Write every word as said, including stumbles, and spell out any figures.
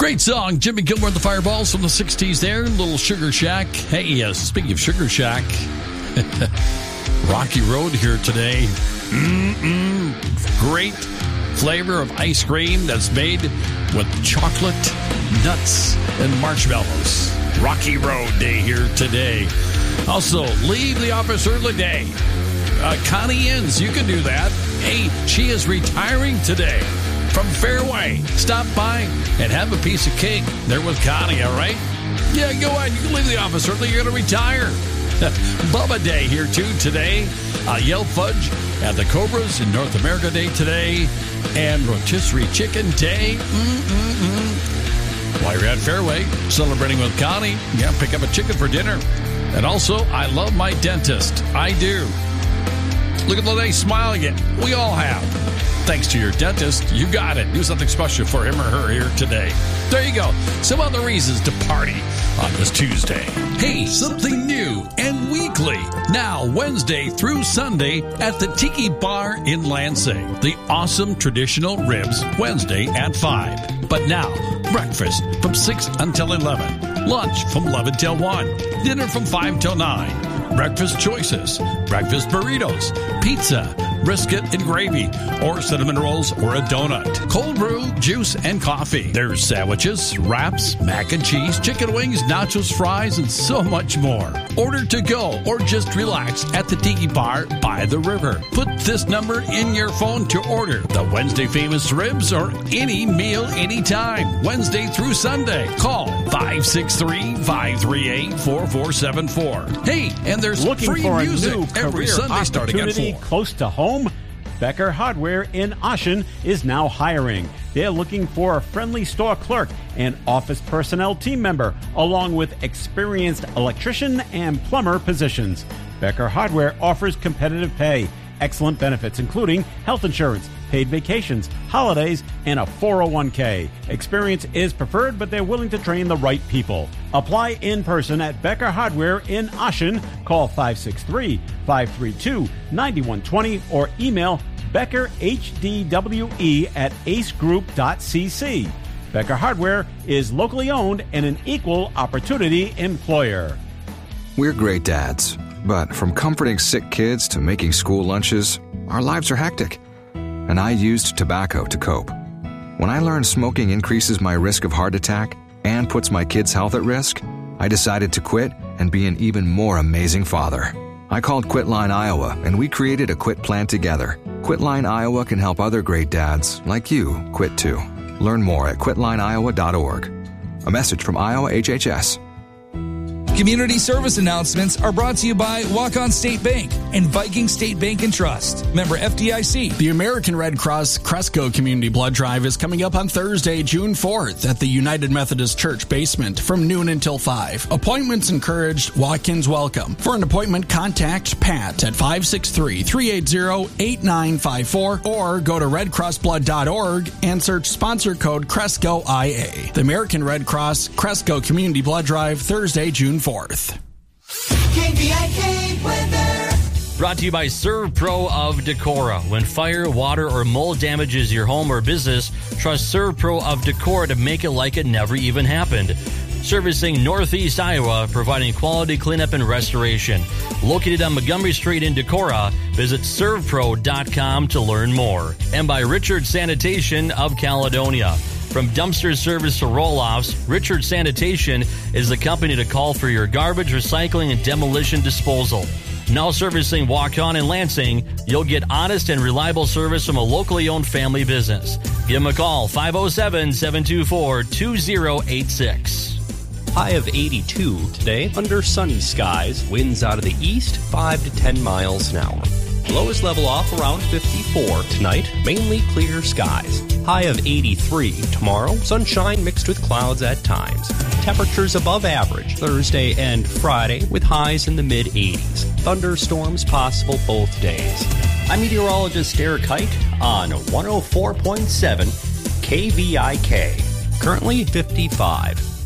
Great song, Jimmy Gilmore and the Fireballs from the sixties there. Little Sugar Shack. Hey, uh, speaking of Sugar Shack, Rocky Road here today. Mm-mm. Great flavor of ice cream that's made with chocolate, nuts, and marshmallows. Rocky Road Day here today. Also, leave the office early day. Uh, Connie Inns, you can do that. Hey, she is retiring today from Fairway. Stop by and have a piece of cake there with Connie, all right? Yeah, go ahead. You can leave the office early. You're going to retire. Bubba Day here, too, today. Uh, Yell Fudge at the Cobras in North America Day today. And Rotisserie Chicken Day. Mm-mm-mm. While you're at Fairway, celebrating with Connie, yeah, pick up a chicken for dinner. And also, I love my dentist. I do. Look at the nice smile you get. We all have. Thanks to your dentist, you got it. Do something special for him or her here today. There you go. Some other reasons to party on this Tuesday. Hey, something new and weekly. Now, Wednesday through Sunday at the Tiki Bar in Lansing. The awesome traditional ribs, Wednesday at five. But now, breakfast from six until eleven. Lunch from eleven till one. Dinner from five till nine. Breakfast choices, breakfast burritos, pizza, brisket and gravy, or cinnamon rolls or a donut. Cold brew, juice, and coffee. There's sandwiches, wraps, mac and cheese, chicken wings, nachos, fries, and so much more. Order to go or just relax at the Tiki Bar by the river. Put this number in your phone to order the Wednesday famous ribs or any meal anytime. Wednesday through Sunday. Call five six three, five three eight, four four seven four. Hey, and there's Looking free for a music new every career Sunday starting at opportunity four. close to home? Becker Hardware in Ashen is now hiring. They're looking for a friendly store clerk and office personnel team member, along with experienced electrician and plumber positions. Becker Hardware offers competitive pay, excellent benefits, including health insurance, paid vacations, holidays, and a four oh one k. Experience is preferred, but they're willing to train the right people. Apply in person at Becker Hardware in Ashen. Call five six three, five three two, nine one two zero or email Becker H D W E at ace group dot c c. Becker Hardware is locally owned and an equal opportunity employer. We're great dads, but from comforting sick kids to making school lunches, our lives are hectic. And I used tobacco to cope. When I learned smoking increases my risk of heart attack and puts my kids' health at risk, I decided to quit and be an even more amazing father. I called Quitline Iowa, and we created a quit plan together. Quitline Iowa can help other great dads, like you, quit too. Learn more at quitline iowa dot org. A message from Iowa H H S. Community service announcements are brought to you by Walk-On State Bank and Viking State Bank and Trust. Member F D I C. The American Red Cross Cresco Community Blood Drive is coming up on Thursday, June fourth at the United Methodist Church basement from noon until five. Appointments encouraged, walk-ins welcome. For an appointment, contact Pat at five six three, three eight zero, eight nine five four or go to red cross blood dot org and search sponsor code Cresco I A. The American Red Cross Cresco Community Blood Drive, Thursday, June fourth. K V I K weather. Brought to you by ServPro of Decorah. When fire, water, or mold damages your home or business, trust ServPro of Decorah to make it like it never even happened. Servicing Northeast Iowa, providing quality cleanup and restoration. Located on Montgomery Street in Decorah, visit serv pro dot com to learn more. And by Richard Sanitation of Caledonia. From dumpster service to roll-offs, Richard Sanitation is the company to call for your garbage, recycling, and demolition disposal. Now servicing Walk-On in Lansing, you'll get honest and reliable service from a locally owned family business. Give them a call, five oh seven, seven two four, two oh eight six. High of eighty-two today, under sunny skies, winds out of the east, five to ten miles an hour. Lows level off around fifty-four tonight, mainly clear skies. High of eighty-three tomorrow, sunshine mixed with clouds at times. Temperatures above average Thursday and Friday with highs in the mid-eighties. Thunderstorms possible both days. I'm meteorologist Derek Hike on one oh four point seven K V I K. Currently fifty-five.